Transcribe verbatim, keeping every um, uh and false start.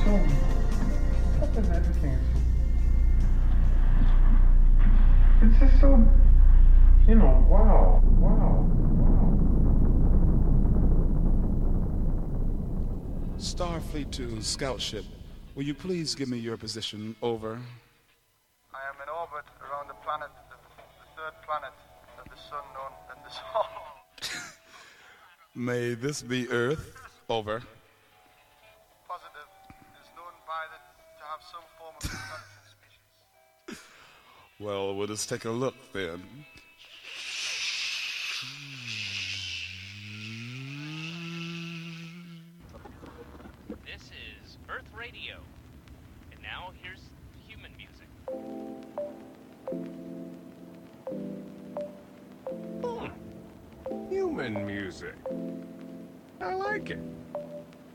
so, stuff is everything is so, it's just so, you know, wow, wow, wow. Starfleet to Scout Ship, will you please give me your position? Over. I am in orbit around the planet, the, the third planet of the sun known as the Sol. May this be Earth? Over. Positive. It is known by the to have some form of intelligent species. Well, we'll just take a look then. This is Earth Radio. And now here's human music. Hmm. Human music. I like it.